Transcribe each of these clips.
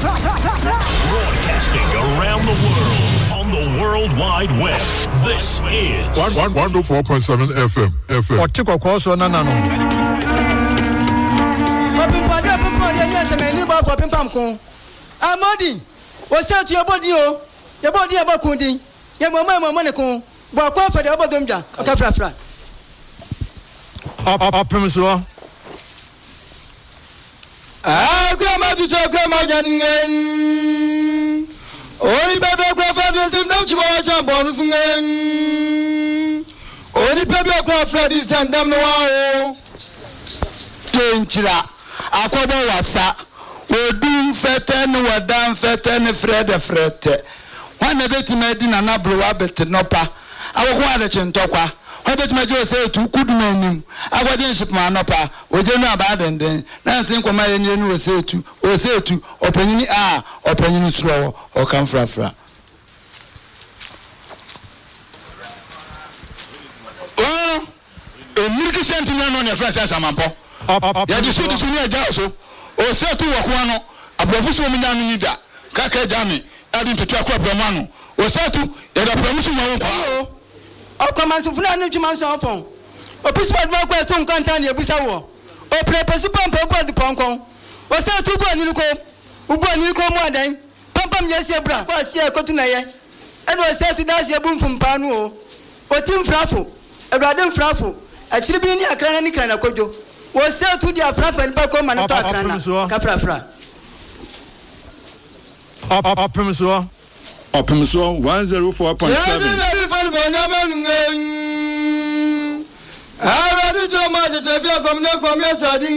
Broadcasting around the world on the World Wide Web. This is 104.7 FM. Otiko koso na nano. Papimpade ni asemeni ba for pimpam ko. Amodi, wo se tu yebodi o. Yebodi e ba kundi. Ye mama ne ko. Bo kwa fa de obodomja. Ka frafra. Apemso. Grandma to talk, Grandma Jangen. Only baby, grandfather, some no tomorrow, jump on the only baby, grandfather, and damn no. Danger. Aquaba wasa. We do feten, we damn feten, Fred. One a bit made in an abro rabbit, nopa. I will want a chentokwa. I bet my Joe say to good men. I was in Manopa, or Jenna Baden, then Nancy Command will say to, opening opening slow, or come fra. Oh, a milky sentiment on your friends as a mampo. You see the senior Jauso, or say to Wakuano, a professor Minamida, Kaka Jami, adding to Chakra Bromano, or say to the promotion of Okomansu fulani chumansu opon. Opisu adwa kwa to nkanta na ebusa wo. Oprepe super pampa di ponkon. O se tu bu ani ko. Ubu ani ko mu adan. Pampam yesi ebra. Kwa se ekotu na ye. Eno se tu da se ebu mfumpa nu o. Otim frafo. Ebrade mfrafo. Achiri bi ni akra na ni kra na kodwo. O se tu di afrafa ni ba ko ma na to akra na. Ka frafra. Apemso. Opemso 104.7. I read so much as if you're from the commercial.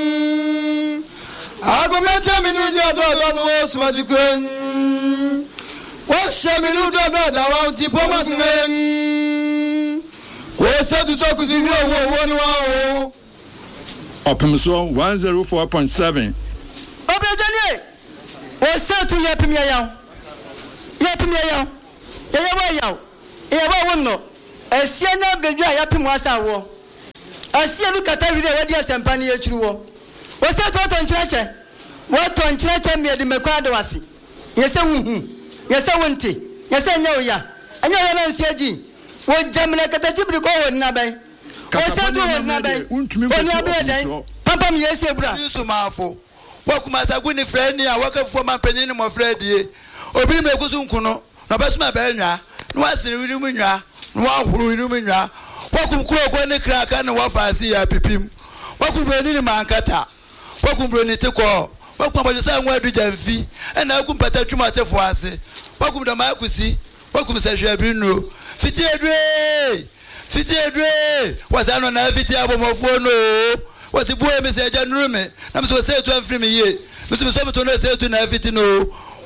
I go make a minute of most what you can. What's a minute about the Pomas? What's that to talk with you? Opemso 104.7. Obedient. What's that to Yapimia? Yapimia. Yawa no. Esiana bedu a yapim wasa wo. Asia lu kata wi de wadi asempa ne yaturu wo. Wo se to nkyereke. Wo to nkyereke me de mekwa de wase. Yese huhu. Yese wonte. Yese nya oya. Anya oya na nsi agi. Wo jamne kata tibiri ko wo na ban. Wo se to wo na ban. Oni abedan. Papa me yese bra. Yusu mafo. Wo kuma sagu ni friend ni a wakafo man panyin ni mo friend die. Obi me kusu nkuno. Na basuma ba nwa. No asiri wi mu nwa. No ahuru wi mu nwa. Wakum kuro ko ne kraka ne wafasi ya pipim. Wakum broni ni mankata. Wakum broni teko. Wakum bojo sa nwa du jamfi. Na wakum pata twuma atefo ase. Wakum da makusi. Wakum sa hwabri no. Fiti edwe. Wasano na fiti abomofo no. Wasi buwe me se ja nurume. Na mso se tu amfiri me ye. Mso so me to no se tu na fiti no.